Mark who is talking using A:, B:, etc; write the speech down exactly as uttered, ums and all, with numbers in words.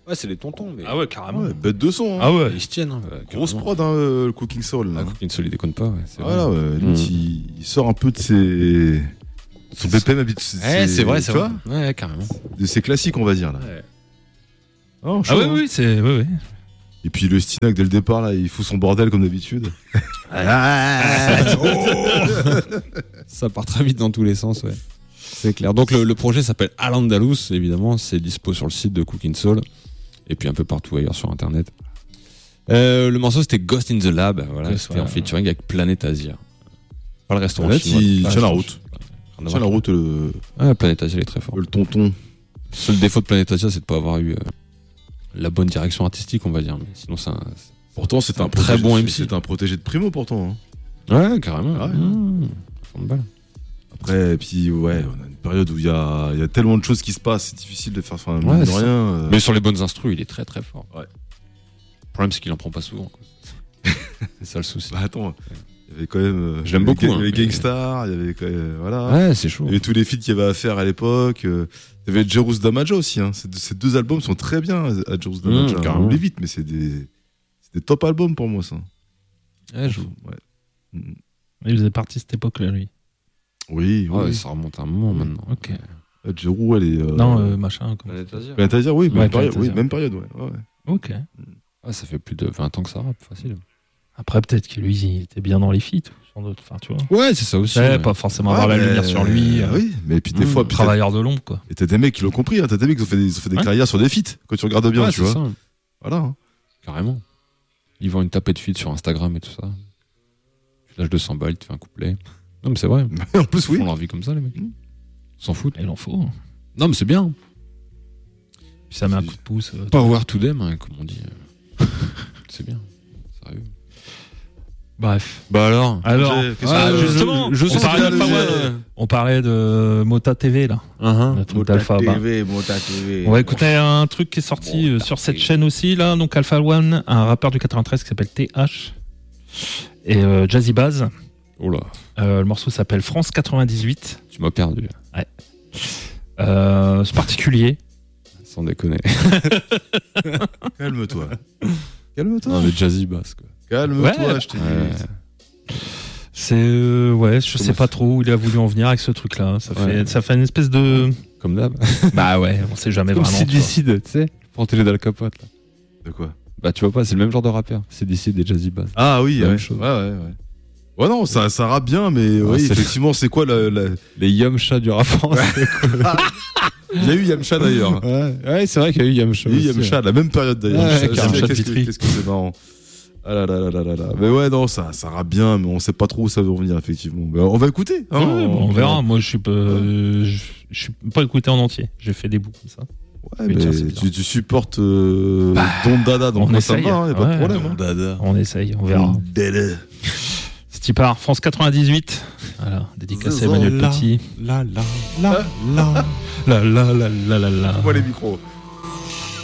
A: Ouais, c'est les tontons. Mais...
B: Ah ouais, carrément.
C: Ouais, bête de son. Hein.
B: Ah ouais.
A: Ils se tiennent. Hein, ouais,
C: Grosse
A: carrément.
C: prod, hein, le Cooking Soul.
A: Ah,
C: Là.
A: Cooking Soul, il déconne pas. Ouais, c'est
C: Voilà,
A: vrai.
C: ouais, lui,
A: Mmh.
C: il, il sort un peu de ses. Son B P M habituel.
A: Ouais, c'est vrai, c'est
C: tu
A: vrai.
C: vois,
A: Ouais, carrément.
C: de ses classiques, on va dire. Là.
A: Ouais.
C: Oh, chaud,
B: Ah oui,
C: hein.
B: oui, c'est. Oui, oui.
C: Et puis le Stinac, dès le départ, là, il fout son bordel comme d'habitude.
A: Ça part très vite dans tous les sens, ouais. C'est clair. Donc le, le projet s'appelle Al-Andalus, évidemment, c'est dispo sur le site de Cooking Soul et puis un peu partout ailleurs sur internet. Euh, le morceau c'était Ghost in the Lab, voilà,
B: Ghost,
A: c'était
B: ouais,
A: en featuring avec Planet Asia. Pas le restaurant
C: Là,
A: chinois.
C: il
A: Pas le
C: tient la
A: restaurant
C: route.
A: chinois. Rien à
C: Tiens la
A: voir.
C: route, le,
A: Ouais, Planet Asia il est très fort.
C: le tonton.
A: Le seul défaut de Planet Asia c'est de pas avoir eu euh, la bonne direction artistique, on va dire, mais sinon c'est un...
C: Pourtant, c'est
A: C'est
C: un,
A: un très
C: protégé-
A: bon M C.
C: C'est un protégé de Primo, pourtant. Hein.
A: Ouais, carrément.
C: Ah ouais.
A: Mmh. Fond de balle.
C: Après, et puis, ouais, on a une période où il y a, il y a tellement de choses qui se passent, c'est difficile de faire. Enfin,
A: Ouais,
C: mine de
A: c'est
C: rien. euh,
A: Mais sur les bonnes instrus, il est très très fort.
C: Ouais.
A: Le problème, c'est qu'il en prend pas souvent. Quoi. C'est ça le souci.
C: Bah, attends, il y avait quand même. euh,
A: Je l'aime
C: il y avait
A: beaucoup,
C: Ga-
A: hein,
C: Il y avait
A: mais-
C: Gangstar, il y avait quand même. Voilà.
A: Ouais, c'est chaud.
C: Il y avait tous les feats qu'il y avait à faire à l'époque. euh, Il y avait Jerus Damaja aussi. Hein. Ces, deux, ces deux albums sont très bien à Jerus Damaja.
A: Mmh, carrément.
C: on oublie vite, mais c'est des, c'est des top albums pour moi, ça.
A: Ouais, je...
C: Ouais.
B: Il faisait partie de cette époque-là, lui.
C: Oui, oui.
A: ouais, ça remonte à un moment maintenant.
B: Ok.
C: Euh, Jeru, elle est. Euh...
B: Non, euh, machin. Comment...
A: Planète Asia.
C: Planète Asia, oui,
B: Ouais,
C: même,
B: Planète
C: période, oui
B: Asia.
C: même période, ouais. ouais, ouais.
B: Ok.
A: Ouais, ça fait plus de vingt ans que ça rappe, facile.
B: Après, peut-être que lui, il était bien dans les feats, sans doute. Enfin, tu vois.
A: Ouais, c'est ça aussi.
B: Ouais,
A: ouais.
B: pas forcément avoir
C: Ouais,
B: la
C: mais-
B: lumière sur lui. euh,
C: Oui, mais puis des
A: Mmh,
C: fois, puis t'as-
B: Travailleur de l'ombre, quoi.
C: et t'as des mecs qui l'ont compris, hein, t'as des mecs qui ont fait des, ils ont fait des
B: Ouais.
C: carrières sur des feats, quand tu regardes bien,
A: Ouais,
C: tu
A: c'est
C: vois.
A: ça,
C: Voilà. hein.
A: carrément. Ils vendent une tapée de feed sur Instagram et tout ça. Tu lâches deux cents balles, tu fais un couplet. Non, mais c'est vrai.
C: en plus,
A: Ils
C: oui.
A: font leur vie comme ça, les mecs.
C: Mmh.
A: Ils s'en foutent.
B: Il en faut. hein.
A: Non, mais c'est bien.
B: Puis ça met un coup de pouce. euh,
A: Power to them, hein, comme on dit. c'est bien. Sérieux.
B: Bref.
A: Bah alors
B: Alors,
C: J'ai- qu'est-ce
A: Ah,
C: que-
A: je-
B: justement,
A: je
B: on
A: sens
B: parlait
A: qu'il y a
B: d'Alpha
A: le-
B: One. On parlait de Mota T V, là.
A: Uh-huh.
B: Le truc d'Alpha. bah.
C: Mota T V.
B: On va écouter un truc qui est sorti euh, sur cette chaîne aussi, là. Donc, Alpha One, un rappeur du quatre-vingt-treize qui s'appelle T H. Et euh, Jazzy Baz.
A: Oh là,
B: Euh, le morceau s'appelle France quatre-vingt-dix-huit.
A: tu m'as perdu.
B: Euh, c'est particulier.
A: Sans déconner.
C: Calme-toi. Calme-toi.
A: Non, mais Jazzy Bass, quoi.
C: Calme-toi,
B: Ouais.
C: je t'ai dit.
A: Ouais.
B: C'est. euh, ouais, je sais
A: Comment
B: pas trop où il a voulu en venir avec ce truc-là. Ça,
A: Ouais.
B: fait, ça fait une espèce de.
A: Comme d'hab.
B: Bah ouais, on sait jamais
A: Comme
B: vraiment.
A: Sid
B: tu vois.
A: Sid, tu sais. Protéger d'Al Capote, là.
C: De quoi?
A: Bah, tu vois pas, c'est le même genre de rappeur. Sid Sid et Jazzy Bass.
C: Ah oui,
A: Même
C: ouais.
A: chose.
C: Ouais, ouais, ouais. Ouais, non, ça, ça rappe bien, mais
A: Ouais,
C: oui,
A: c'est-
C: effectivement, c'est quoi la, la-
A: Les Yamcha du rap français.
C: Il y a eu Yamcha d'ailleurs.
A: ouais, ouais c'est vrai qu'il y a eu Yamcha.
C: Il y a eu
A: aussi,
C: Yamcha, la même période d'ailleurs.
A: Ouais,
C: Je sais-
A: carrément.
C: qu'est-ce que-
B: Vitry.
C: Qu'est-ce que c'est marrant. Ah là là là là là là. Mais ouais, non, ça, ça rappe bien, mais on sait pas trop où ça veut revenir, effectivement. Mais on va écouter. hein,
B: Ouais, bon, on verra. Moi, je suis pas, euh, je, je suis pas écouté en entier. J'ai fait des bouts comme ça.
C: Ouais,
B: Mais
C: mais
B: tiens, c'est bien.
C: tu, tu supportes euh,
B: Bah,
C: Don Dada, donc
B: on
C: moi ça me
B: essaye.
C: va, hein, y a pas
B: Ouais.
C: de problème. hein.
A: Dada.
B: On essaye, on verra.
C: Don Dada.
B: C'est part. France quatre-vingt-dix-huit. Voilà, dédicace à
A: Zéro,
B: Emmanuel
A: là.
B: Petit.
A: La la la la la la la la la la.
C: Moi les micros.